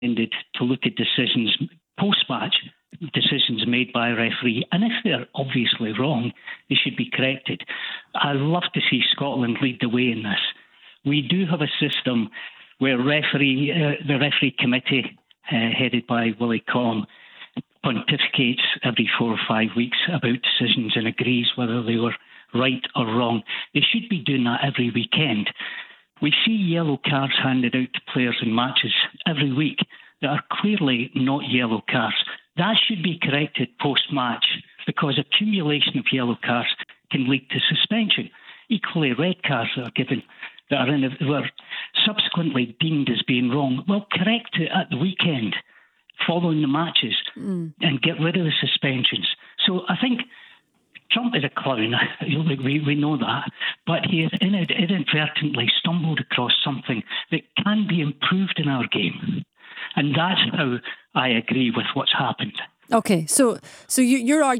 intended to look at decisions post-match, decisions made by a referee, and if they're obviously wrong, they should be corrected. I'd love to see Scotland lead the way in this. We do have a system where the referee committee, headed by Willie Collum, pontificates every 4 or 5 weeks about decisions and agrees whether they were right or wrong. They should be doing that every weekend. We see yellow cards handed out to players in matches every week that are clearly not yellow cards. That should be corrected post-match because accumulation of yellow cards can lead to suspension. Equally, red cards that are given that were subsequently deemed as being wrong, well, correct it at the weekend following the matches and get rid of the suspensions. So I think Trump is a clown, we know that, but he has inadvertently stumbled across something that can be improved in our game. And that's how I agree with what's happened. Okay, so your argument